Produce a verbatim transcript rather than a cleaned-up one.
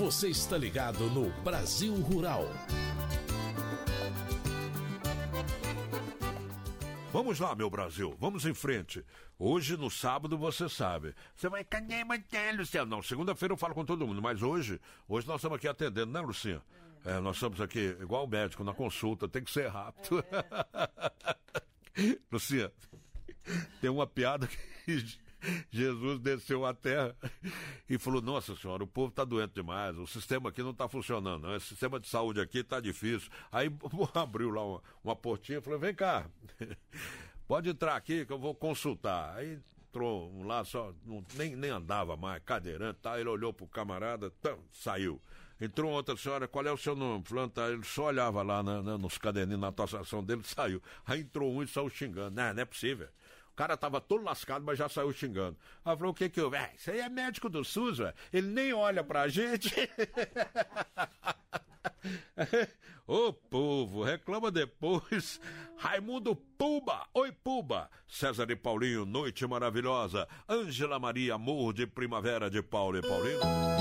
Você está ligado no Brasil Rural. Vamos lá, meu Brasil, vamos em frente. Hoje, no sábado, você sabe. Você vai, cadê, Marcelo, Luciano? Não, segunda-feira eu falo com todo mundo, mas hoje, hoje nós estamos aqui atendendo, né, Lucinha? É, nós estamos aqui, igual o médico, na consulta, tem que ser rápido. É. Lucinha, tem uma piada que Jesus desceu à terra e falou, nossa senhora, o povo está doente demais, o sistema aqui não está funcionando, não. Esse sistema de saúde aqui está difícil. Aí abriu lá uma, uma portinha e falou, vem cá, pode entrar aqui que eu vou consultar. Aí entrou um lá, só, não, nem, nem andava mais, cadeirante, tá? Ele olhou pro camarada, tá, saiu. Entrou outra senhora, qual é o seu nome? Fulano, tá? Ele só olhava lá na, na, nos caderninhos, na atuação dele, saiu. Aí entrou um e saiu xingando. Não, não é possível. O cara tava todo lascado, mas já saiu xingando. Aí falou, o que que eu... É, isso aí é médico do SUS, velho. Ele nem olha pra gente. Ô povo, reclama depois. Raimundo Puba, oi Puba. César e Paulinho, noite maravilhosa. Ângela Maria, amor de primavera de Paulo e Paulino.